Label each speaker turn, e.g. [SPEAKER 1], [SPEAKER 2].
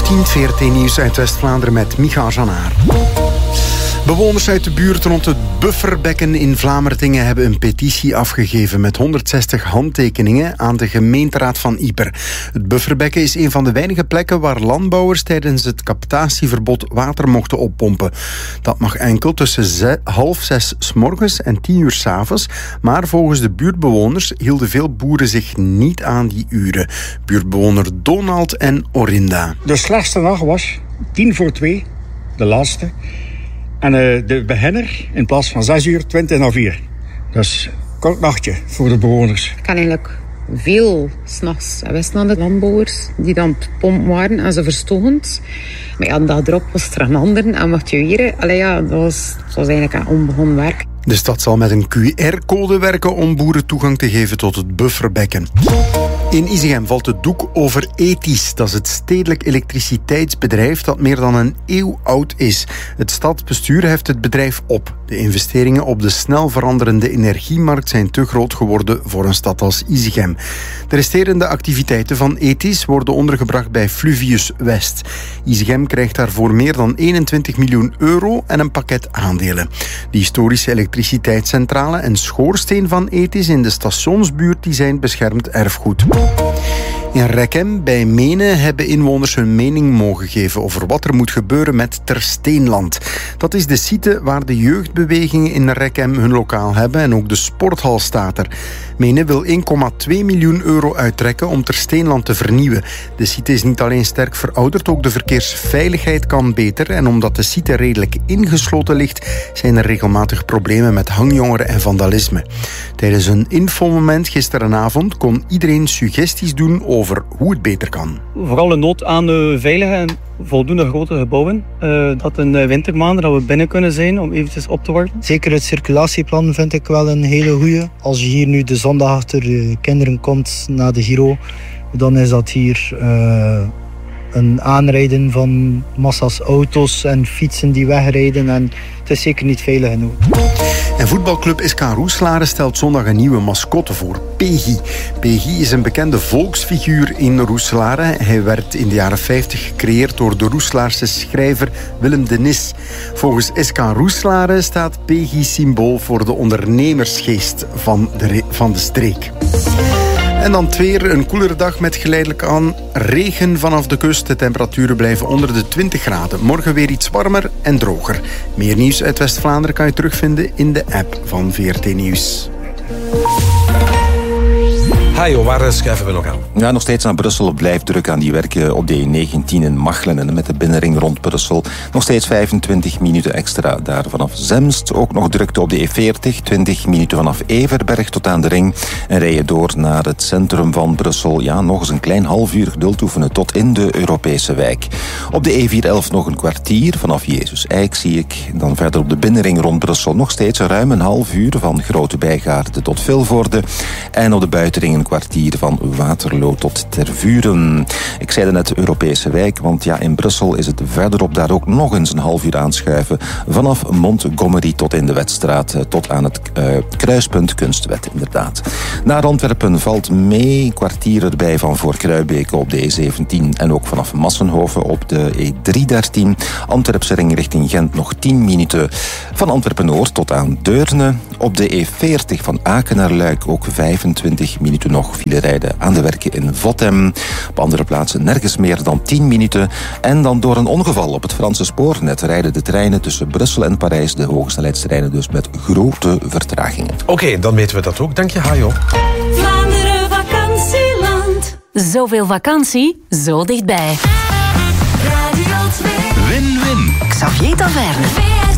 [SPEAKER 1] 12:10 VRT Nieuws uit West-Vlaanderen met Micha Janaar. Bewoners uit de buurt rond het Bufferbekken in Vlamertingen hebben een petitie afgegeven met 160 handtekeningen aan de gemeenteraad van Ieper. Het Bufferbekken is een van de weinige plekken waar landbouwers tijdens het captatieverbod water mochten oppompen. Dat mag enkel tussen 5:30 's morgens en 10 uur 's avonds, maar volgens de buurtbewoners hielden veel boeren zich niet aan die uren. Buurtbewoner Donald en Orinda.
[SPEAKER 2] De slechtste nacht was 1:50, de laatste. En de beginner in plaats van 6 uur, 20:04. Dus kort nachtje voor de bewoners.
[SPEAKER 3] Ik kan eigenlijk veel 's nachts wisten aan de landbouwers die dan pomp waren en ze verstogen. Maar ja, de dag erop was er een ander en mocht je weer. Allee, ja, dat was eigenlijk een onbegonnen werk.
[SPEAKER 1] De stad zal met een QR-code werken om boeren toegang te geven tot het Bufferbekken. In Isegem valt het doek over Ethis. Dat is het stedelijk elektriciteitsbedrijf dat meer dan een eeuw oud is. Het stadsbestuur heft het bedrijf op. De investeringen op de snel veranderende energiemarkt zijn te groot geworden voor een stad als Isegem. De resterende activiteiten van Ethis worden ondergebracht bij Fluvius West. Isegem krijgt daarvoor meer dan 21 miljoen euro en een pakket aandelen. De historische elektriciteitscentrale en schoorsteen van Ethis in de stationsbuurt die zijn beschermd erfgoed. In Rekken bij Menen hebben inwoners hun mening mogen geven over wat er moet gebeuren met Tersteenland. Dat is de site waar de jeugdbewegingen in Rekken hun lokaal hebben en ook de sporthal staat er. Menen wil 1,2 miljoen euro uittrekken om Tersteenland te vernieuwen. De site is niet alleen sterk verouderd, ook de verkeersveiligheid kan beter. En omdat de site redelijk ingesloten ligt, zijn er regelmatig problemen met hangjongeren en vandalisme. Tijdens een infomoment gisterenavond kon iedereen suggesties doen over hoe het beter kan.
[SPEAKER 4] Vooral een nood aan veilige en voldoende grote gebouwen. Dat in wintermaanden dat we binnen kunnen zijn om eventjes op te warmen.
[SPEAKER 5] Zeker het circulatieplan vind ik wel een hele goeie. Als je hier nu de zondag achter de kinderen komt naar de Giro, dan is dat hier een aanrijden van massa's auto's en fietsen die wegrijden. En het is zeker niet veilig genoeg.
[SPEAKER 1] En voetbalclub SK Roeselare stelt zondag een nieuwe mascotte voor, Peggy. Peggy is een bekende volksfiguur in Roeselare. Hij werd in de jaren 50 gecreëerd door de Roeselaarse schrijver Willem de Nis. Volgens SK Roeselare staat Peggy symbool voor de ondernemersgeest van de streek. En dan het weer, een koelere dag met geleidelijk aan regen vanaf de kust. De temperaturen blijven onder de 20 graden. Morgen weer iets warmer en droger. Meer nieuws uit West-Vlaanderen kan je terugvinden in de app van VRT Nieuws.
[SPEAKER 6] Hajo, waar schuiven we nog aan?
[SPEAKER 7] Ja, nog steeds naar Brussel. Blijft druk aan die werken op de E19 in Machelen en met de binnenring rond Brussel. Nog steeds 25 minuten extra daar vanaf Zemst. Ook nog drukte op de E40, 20 minuten vanaf Everberg tot aan de ring. En rij je door naar het centrum van Brussel. Ja, nog eens een klein half uur geduld oefenen tot in de Europese wijk. Op de E411 nog een kwartier vanaf Jezus Eik zie ik. Dan verder op de binnenring rond Brussel nog steeds ruim een half uur van Grote Bijgaarde tot Vilvoorde. En op de buitenring een kwartier van Waterloo tot Tervuren. Ik zei net de Europese wijk, want ja, in Brussel is het verderop daar ook nog eens een half uur aanschuiven. Vanaf Montgomery tot in de Wetstraat, tot aan het kruispunt Kunstwet, inderdaad. Naar Antwerpen valt mee, kwartier erbij van voor Kruibeke op de E17 en ook vanaf Massenhoven op de E313. Antwerpse ring richting Gent nog 10 minuten. Van Antwerpen-Noord tot aan Deurne. Op de E40 van Aken naar Luik ook 25 minuten nog file rijden aan de werken in Vottem. Op andere plaatsen nergens meer dan 10 minuten. En dan door een ongeval op het Franse spoornet rijden de treinen tussen Brussel en Parijs, de hogesnelheidstreinen dus, met grote vertragingen.
[SPEAKER 6] Oké, dan weten we dat ook. Dank je, Hajo.
[SPEAKER 8] Vlaanderen vakantieland. Zoveel vakantie, zo dichtbij. Radio 2.
[SPEAKER 9] Win-win.
[SPEAKER 8] Xavier Taverne.